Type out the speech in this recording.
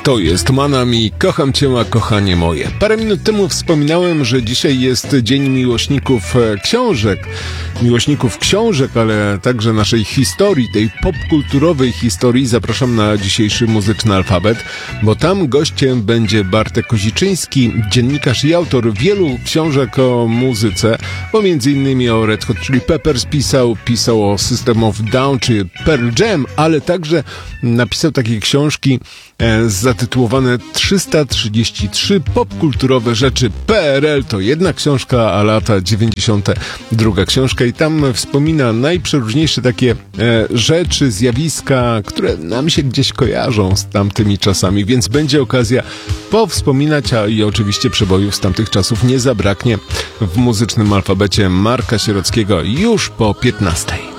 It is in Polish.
To jest Manami, kocham cię, a kochanie moje. Parę minut temu wspominałem, że dzisiaj jest Dzień Miłośników książek, ale także naszej historii, tej popkulturowej historii. Zapraszam na dzisiejszy Muzyczny Alfabet, bo tam gościem będzie Bartek Koziczyński, dziennikarz i autor wielu książek o muzyce, bo między innymi o Red Hot Chili Peppers pisał o System of Down czy Pearl Jam, ale także napisał takie książki zatytułowane 333 popkulturowe rzeczy PRL. To jedna książka, a lata 90. druga książka i tam wspomina najprzeróżniejsze takie rzeczy, zjawiska, które nam się gdzieś kojarzą z tamtymi czasami, więc będzie okazja powspominać, a i oczywiście przebojów z tamtych czasów nie zabraknie w Muzycznym Alfabecie Marka Sierockiego już po 15.